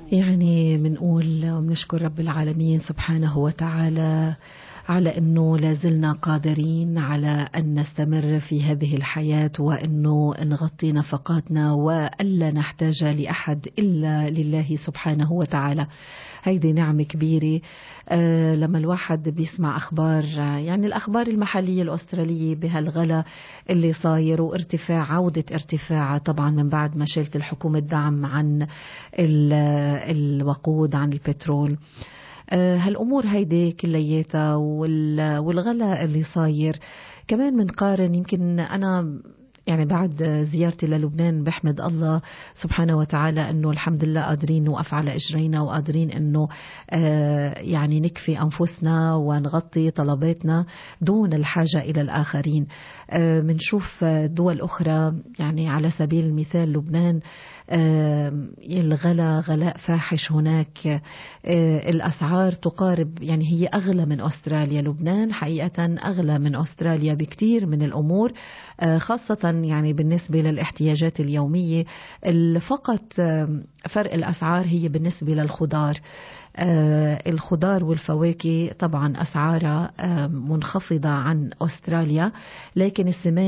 يعني بنقول وبنشكر رب العالمين سبحانه وتعالى على أنه لازلنا قادرين على أن نستمر في هذه الحياة، وأنه نغطي نفقاتنا وألا نحتاج لأحد إلا لله سبحانه وتعالى. هيدي نعمة كبيرة. لما الواحد بيسمع أخبار، يعني الأخبار المحلية الأسترالية بهالغلا اللي صاير وارتفاع، عودة ارتفاع طبعا من بعد ما شلت الحكومة الدعم عن الوقود، عن البترول. هالأمور هيدي كلياتها والغلاء اللي صاير كمان منقارن. يمكن أنا يعني بعد زيارتي للبنان بحمد الله سبحانه وتعالى أنه الحمد لله قادرين نوقف على إجرينا، وقادرين أنه يعني نكفي أنفسنا ونغطي طلباتنا دون الحاجة إلى الآخرين. منشوف دول أخرى، يعني على سبيل المثال لبنان، الغلاء غلاء فاحش هناك. الأسعار تقارب، يعني هي أغلى من أستراليا. لبنان حقيقة أغلى من أستراليا بكتير من الأمور، خاصة يعني بالنسبة للاحتياجات اليومية. فقط فرق الأسعار هي بالنسبة للخضار. الخضار والفواكه طبعا أسعارها منخفضة عن أستراليا، لكن السماد